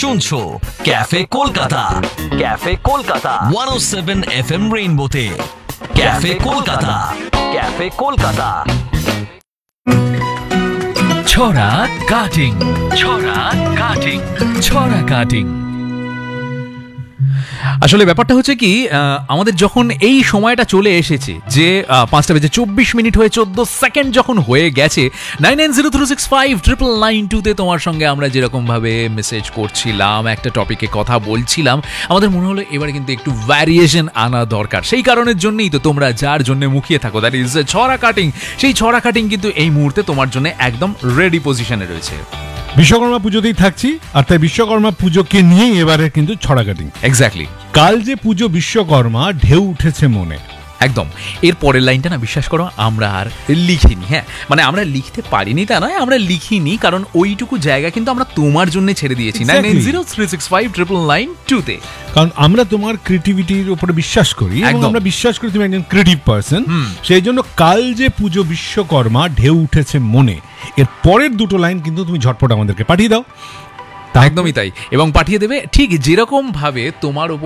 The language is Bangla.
শুনছো cafe Kolkata, cafe Kolkata 107 FM রেইনবোতে। Cafe Kolkata, cafe Kolkata. ছড়া কাটিং, ছড়া কাটিং, ছড়া কাটিং। আসলে ব্যাপারটা হচ্ছে কি, আমাদের যখন এই সময়টা চলে এসেছে যে 5:24 হয়ে 14 সেকেন্ড যখন হয়ে গেছে, 9903659992 তোমার সঙ্গে আমরা যেরকম ভাবে মেসেজ করছিলাম, একটা টপিকে কথা বলছিলাম, আমাদের মনে হলো এবারে কিন্তু একটু ভ্যারিয়েশন আনা দরকার। সেই কারণের জন্যই তো তোমরা যার জন্য মুখিয়ে থাকো, দ্যাট ইজ ছড়া কাটিং। সেই ছড়া কাটিং কিন্তু এই মুহূর্তে তোমার জন্য একদম রেডি পজিশনে রয়েছে। বিশ্বকর্মা পুজোতেই থাকছি, আর তাই বিশ্বকর্মা পুজোকে নিয়েই এবারে কিন্তু ছড়া কাটিং। এক্স্যাক্টলি। কাল যে পুজো বিশ্বকর্মা, ঢেউ উঠেছে মনে। একদম। এর পরের লাইনটা না, বিশ্বাস করো আমরা আর লিখিনি। হ্যাঁ, মানে আমরা লিখতে পারিনি তা নয়, আমরা লিখিনি, কারণ ওইটুকু জায়গা কিন্তু আমরা তোমার জন্য ছেড়ে দিয়েছি 9903659992 কারণ আমরা তোমার ক্রিয়েটিভিটির উপরে বিশ্বাস করি, এবং আমরা বিশ্বাস করি তুমি একজন ক্রিয়েটিভ পারসন। সেই জন্য কাল যে পুজো বিশ্বকর্মা, ঢেউ উঠেছে মনে, এর পরের দুটো লাইন কিন্তু তুমি ঝটপট আমাদেরকে পাঠিয়ে দাও। একদমই তাই। এবং পাঠিয়ে দেবে ঠিক যেরকম ভাবে তোমার